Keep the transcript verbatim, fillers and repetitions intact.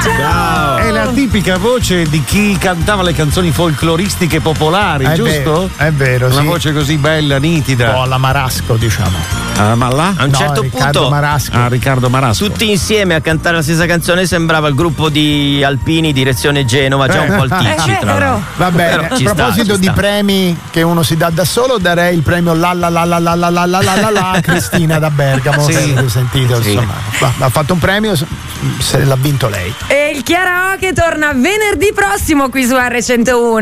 Ciao. È la tipica voce di chi cantava le canzoni folcloristiche popolari, È giusto? vero, è vero, Una sì. voce così bella, nitida. Un po' alla Marasco, diciamo. Ah, ma là? A un No, certo Riccardo punto Marasco. Ah, Riccardo Marasco. tutti insieme a cantare la stessa canzone sembrava il gruppo di Alpini direzione Genova, già un po' alticci È tra vero. l'altro. Va bene, Però a ci sta, proposito ci di sta. premi che uno si dà da solo, darei il premio la la la la la la la la la la la a Cristina da Bergamo. Sì. Avete sentito, Sì. insomma. Va, ha fatto un premio, se l'ha vinto lei. E il Karaoke torna venerdì prossimo qui su R centouno.